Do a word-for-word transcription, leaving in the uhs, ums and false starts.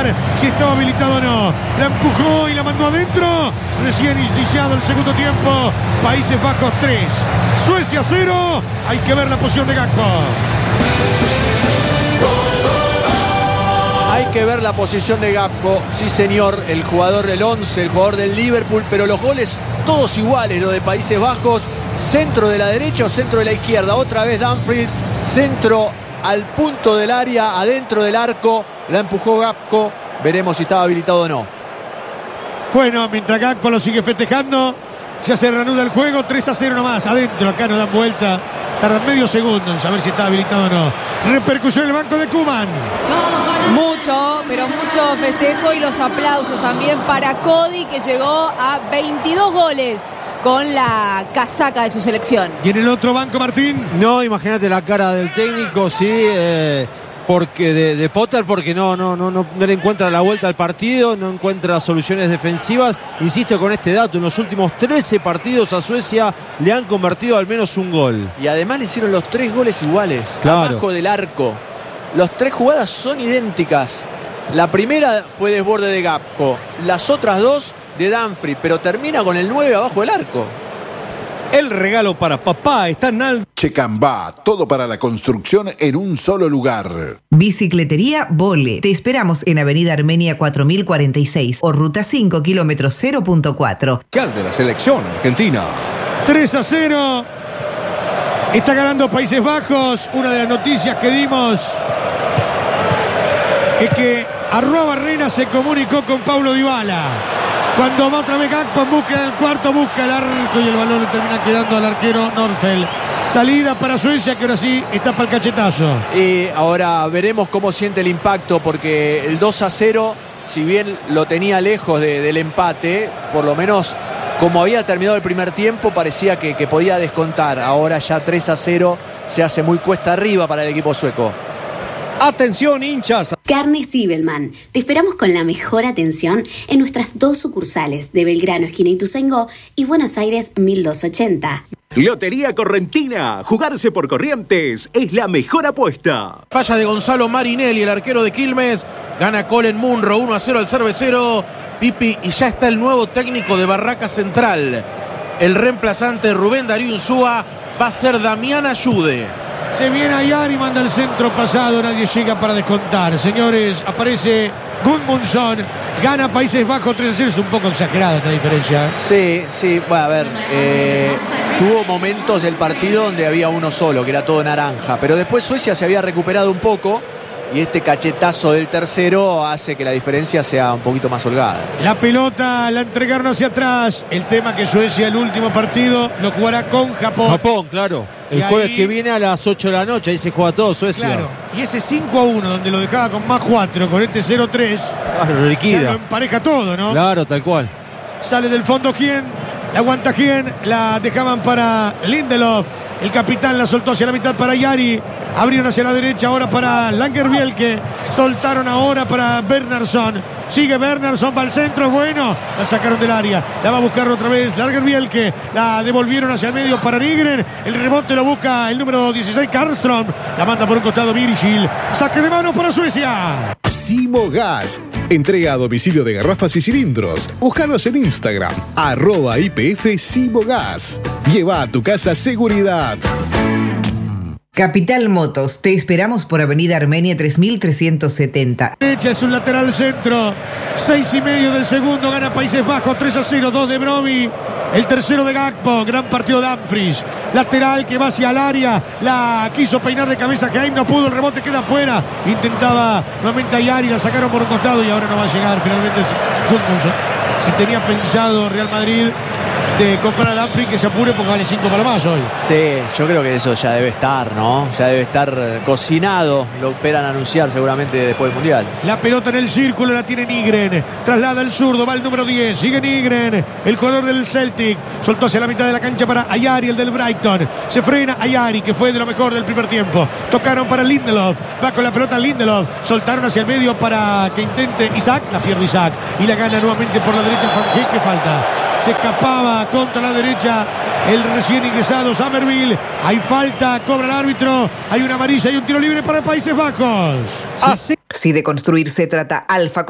confirmar si estaba habilitado o no. La empujó y la mandó adentro. Recién iniciado el segundo tiempo. Países Bajos tres, Suecia cero. Hay que ver la posición de Gakpo. Hay que ver la posición de Gakpo, sí señor, el jugador del once, el jugador del Liverpool, pero los goles todos iguales, los de Países Bajos, centro de la derecha o centro de la izquierda, otra vez Dumfries, centro al punto del área, adentro del arco, la empujó Gakpo, veremos si estaba habilitado o no. Bueno, mientras Gakpo lo sigue festejando, ya se reanuda el juego, tres a cero nomás, adentro, acá no dan vuelta. Tardan medio segundo en saber si está habilitado o no. Repercusión en el banco de Koeman. Mucho, pero mucho festejo y los aplausos también para Cody, que llegó a veintidós goles con la casaca de su selección. ¿Y en el otro banco, Martín? No, imagínate la cara del técnico, sí, eh, porque de, de Potter, porque no, no, no, no, no le encuentra la vuelta al partido, no encuentra soluciones defensivas. Insisto con este dato, en los últimos trece partidos a Suecia le han convertido al menos un gol. Y además le hicieron los tres goles iguales, claro, abajo del arco. Las tres jugadas son idénticas. La primera fue desborde de Gakpo, las otras dos de Dumfries, pero termina con el nueve abajo del arco. El regalo para papá está en Aldo. Checambá, todo para la construcción en un solo lugar. Bicicletería Vole. Te esperamos en Avenida Armenia cuatro mil cuarenta y seis o Ruta cinco, kilómetros cero punto cuatro. De la selección argentina. tres a cero. Está ganando Países Bajos. Una de las noticias que dimos es que Arrua Barrena se comunicó con Paulo Dybala. Cuando va otra vez Gakpo en búsqueda del cuarto, busca el arco y el balón le termina quedando al arquero Norfeld. Salida para Suecia, que ahora sí está para el cachetazo. Y ahora veremos cómo siente el impacto, porque el dos a cero, si bien lo tenía lejos de, del empate, por lo menos como había terminado el primer tiempo, parecía que, que podía descontar. Ahora ya tres a cero se hace muy cuesta arriba para el equipo sueco. Atención, hinchas. Carne Sibelman. Te esperamos con la mejor atención en nuestras dos sucursales de Belgrano, esquina Ituzaingó, y Buenos Aires mil doscientos ochenta. Lotería Correntina. Jugarse por Corrientes es la mejor apuesta. Falla de Gonzalo Marinelli, el arquero de Quilmes. Gana Colin Munro, uno a cero al cervecero. Pipi, y ya está el nuevo técnico de Barraca Central. El reemplazante Rubén Darío Insúa va a ser Damián Ayude. Se viene Ayari, manda el centro pasado, nadie llega para descontar. Señores, aparece Gudmundsson, gana Países Bajos tres a cero. Es un poco exagerada esta diferencia. Sí, sí, bueno, a ver, eh, tuvo momentos del partido donde había uno solo, que era todo naranja, pero después Suecia se había recuperado un poco y este cachetazo del tercero hace que la diferencia sea un poquito más holgada. La pelota la entregaron hacia atrás. El tema que Suecia, el último partido, lo jugará con Japón. Japón, claro. El y jueves ahí, que viene a las ocho de la noche, ahí se juega todo Suecia. Claro, y ese cinco a uno, donde lo dejaba con más cuatro, con este cero tres, claro, liquida. ya lo empareja todo, ¿no? Claro, tal cual. Sale del fondo Gien, la aguanta Gien, la dejaban para Lindelof. El capitán la soltó hacia la mitad para Yari. Abrieron hacia la derecha ahora para Lagerbielke. Soltaron ahora para Bernhardsson. Sigue Bernhardsson, va al centro, bueno. La sacaron del área. La va a buscar otra vez Lagerbielke. La devolvieron hacia el medio para Nygren. El rebote lo busca el número dieciséis, Karlström. La manda por un costado Virgil. Saque de mano para Suecia. Simo Gas. Entrega a domicilio de garrafas y cilindros. Búscanos en Instagram. Arroba I P F Simo Gas. Lleva a tu casa seguridad. Capital Motos, te esperamos por Avenida Armenia tres mil trescientos setenta. Derecha es un lateral centro. Seis y medio del segundo, gana Países Bajos tres a cero, dos de Broby. El tercero de Gakpo, gran partido de Dumfries. Lateral que va hacia el área. La quiso peinar de cabeza Jaime, no pudo, el rebote queda afuera. Intentaba nuevamente Ayari, la sacaron por un costado y ahora no va a llegar finalmente Gudmundsson. Si tenía pensado Real Madrid de comprar a Dumfries, que se apure porque vale cinco para más hoy. Sí, yo creo que eso ya debe estar, ¿no? Ya debe estar cocinado. Lo esperan anunciar seguramente después del Mundial. La pelota en el círculo la tiene Nygren. Traslada el zurdo, va el número diez. Sigue Nygren, el jugador del Celtic. Soltó hacia la mitad de la cancha para Ayari, el del Brighton. Se frena Ayari, que fue de lo mejor del primer tiempo. Tocaron para Lindelof. Va con la pelota Lindelof. Soltaron hacia el medio para que intente Isaac. La pierde Isaac. Y la gana nuevamente por la derecha Van. ¿Qué falta? Se escapaba contra la derecha el recién ingresado Summerville. Hay falta, cobra el árbitro. Hay una amarilla y un tiro libre para Países Bajos. Si de construir se trata, Alfa